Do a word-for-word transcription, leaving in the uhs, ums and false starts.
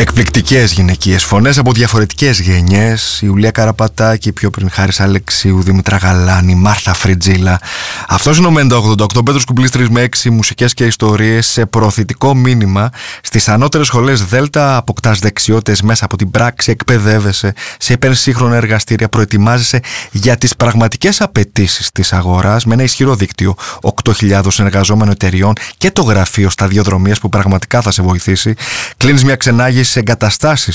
Εκπληκτικές γυναικείες φωνές από διαφορετικές γενιές. Η Ιουλία Καραπατάκη, πιο πριν Χάρης Αλεξίου, Δήμητρα Γαλάνη, Μάρθα Φριτζίλα. Αυτός είναι ο Μέντα ογδόντα οκτώ, Πέτρος Κουμπλής τρεις με έξι, μουσικές και ιστορίες σε προωθητικό μήνυμα. Στις ανώτερες σχολές Δέλτα αποκτάς δεξιότητες μέσα από την πράξη, εκπαιδεύεσαι σε υπερσύγχρονα εργαστήρια, προετοιμάζεσαι για τις πραγματικές απαιτήσεις της αγοράς με ένα ισχυρό δίκτυο οκτώ χιλιάδες εργαζόμενων εταιριών και το γραφείο σταδιοδρομίας που πραγματικά θα σε βοηθήσει. Κλείνεις μια ξενάγηση σε εγκαταστάσεις